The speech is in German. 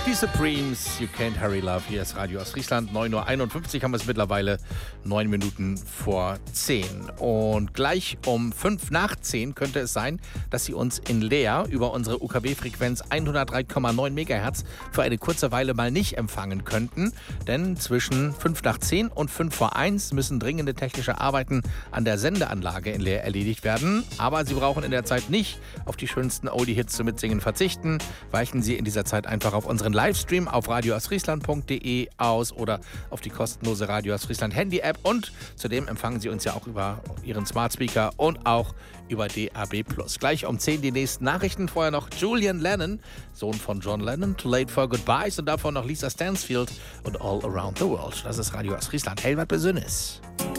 Die Supremes, You Can't Hurry Love. Hier ist Radio Ostfriesland, 9:51 Uhr haben wir es mittlerweile, 9 Minuten vor 10. Und gleich um 5 nach 10 könnte es sein, dass Sie uns in Leer über unsere UKW-Frequenz 103,9 MHz für eine kurze Weile mal nicht empfangen könnten. Denn zwischen 5 nach 10 und 5 vor 1 müssen dringende technische Arbeiten an der Sendeanlage in Leer erledigt werden. Aber Sie brauchen in der Zeit nicht auf die schönsten Oldie-Hits zu Mitsingen verzichten. Weichen Sie in dieser Zeit einfach auf unseren Livestream auf radioostfriesland.de aus oder auf die kostenlose Radio Ostfriesland Handy-App. Und zudem empfangen Sie uns ja auch über Ihren Smart Speaker und auch über DAB+. Gleich um 10 die nächsten Nachrichten. Vorher noch Julian Lennon, Sohn von John Lennon, Too Late for Goodbyes, und davon noch Lisa Stansfield und All Around the World. Das ist Radio Ostfriesland. Hey, was Besonderes.